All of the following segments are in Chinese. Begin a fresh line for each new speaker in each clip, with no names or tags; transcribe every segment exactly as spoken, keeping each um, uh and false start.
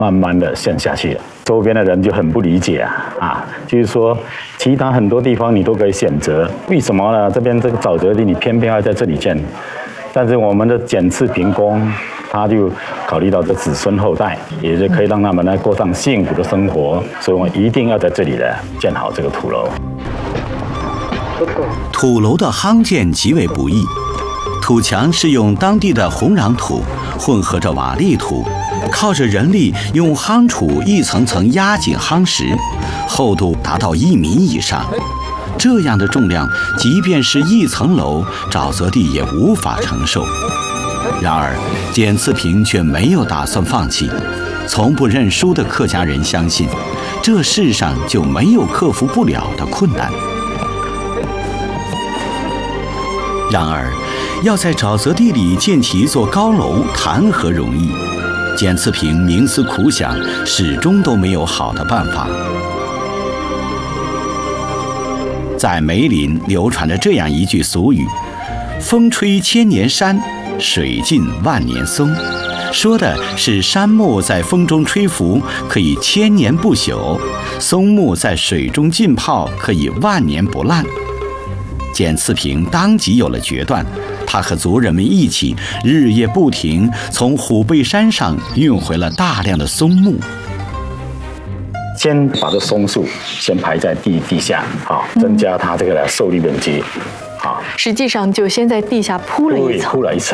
慢慢的陷下去了。周边的人就很不理解啊啊，就是说其他很多地方你都可以选择，为什么呢？这边这个沼泽地你偏偏要在这里建？但是我们的简次平公，他就考虑到这子孙后代，也是可以让他们呢过上幸福的生活，所以我们一定要在这里呢建好这个土楼。
土楼的夯建极为不易，土墙是用当地的红壤土混合着瓦砾土，靠着人力用夯杵一层层压紧夯实，厚度达到一米以上。这样的重量，即便是一层楼，沼泽地也无法承受。然而，简次平却没有打算放弃。从不认输的客家人相信，这世上就没有克服不了的困难。然而，要在沼泽地里建起一座高楼，谈何容易？简次平冥思苦想，始终都没有好的办法。在梅林流传着这样一句俗语：“风吹千年山，水浸万年松”，说的是杉木在风中吹拂可以千年不朽，松木在水中浸泡可以万年不烂。简次平当即有了决断，他和族人们一起日夜不停，从虎背山上运回了大量的松木。
先把这松树先排在地地下，啊，增加它这个受力面积，啊，
实际上就先在地下铺了一层，
铺了一层。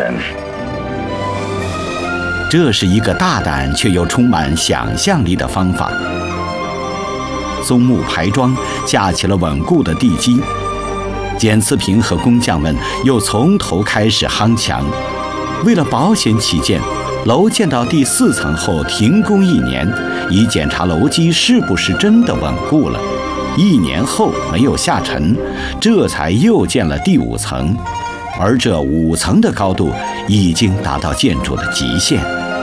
这是一个大胆却又充满想象力的方法。松木排桩架起了稳固的地基，简次平和工匠们又从头开始夯墙。为了保险起见，楼建到第四层后停工一年，以检查楼基是不是真的稳固了。一年后没有下沉，这才又建了第五层，而这五层的高度已经达到建筑的极限。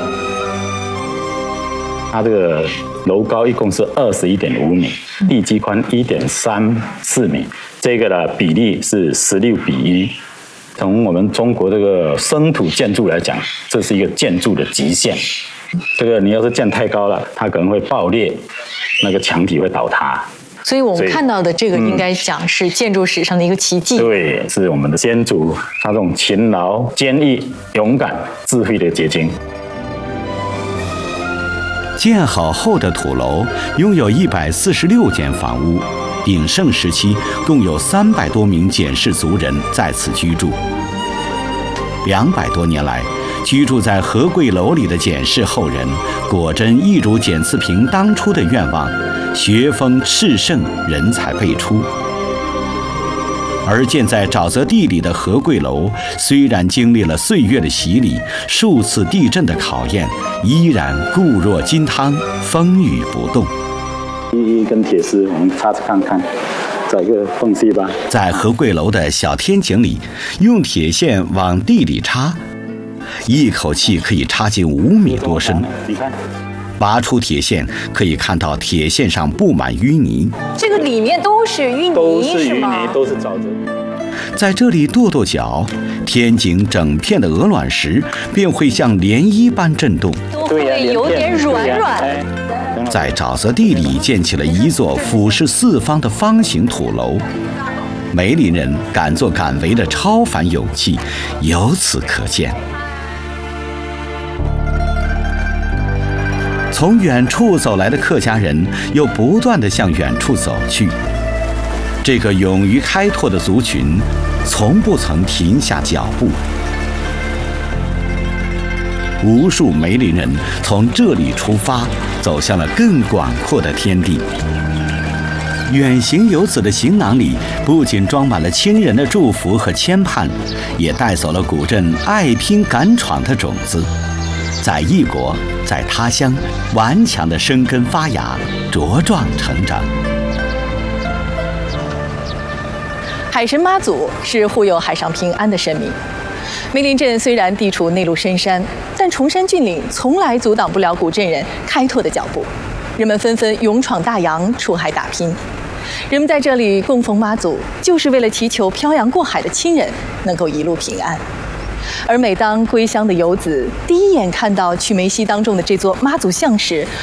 它这个楼高一共是二十一点五米，地基宽一点三四米，这个的比例是十六比一。从我们中国这个生土建筑来讲，这是一个建筑的极限。这个你要是建太高了，它可能会爆裂，那个墙体会倒塌。
所以我们看到的这个应该讲是建筑史上的一个奇迹。
嗯、对，是我们的先祖他这种勤劳、坚毅、勇敢、智慧的结晶。
建好后的土楼拥有一百四十六间房屋。鼎盛时期，共有三百多名简氏族人在此居住。两百多年来，居住在和贵楼里的简氏后人，果真一如简次平当初的愿望，学风炽盛，人才辈出。而建在沼泽地里的和贵楼，虽然经历了岁月的洗礼，数次地震的考验，依然固若金汤，风雨不动。
一根铁丝，我们插着看看，找一个缝隙吧。
在和贵楼的小天井里，用铁线往地里插，一口气可以插进五米多深。
你看，
拔出铁线，可以看到铁线上布满淤泥。
这个里面都是淤泥，
都是淤
泥，
都是沼泽。
在这里跺跺脚，天井整片的鹅卵石便会像涟漪般震动，
都会有点软软。
在沼泽地里建起了一座俯视四方的方形土楼，梅林人敢作敢为的超凡勇气由此可见。从远处走来的客家人又不断地向远处走去，这个勇于开拓的族群从不曾停下脚步。无数梅林人从这里出发，走向了更广阔的天地。远行游子的行囊里，不仅装满了亲人的祝福和牵绊，也带走了古镇爱拼敢闯的种子，在异国，在他乡，顽强地生根发芽，茁壮成长。
海神妈祖是护佑海上平安的神明。梅林镇虽然地处内陆深山，但崇山峻岭从来阻挡不了古镇人开拓的脚步。人们纷纷勇闯大洋，出海打拼。人们在这里供奉妈祖，就是为了祈求漂洋过海的亲人能够一路平安。 而每当归乡的游子第一眼看到曲梅溪当中的这座妈祖像时，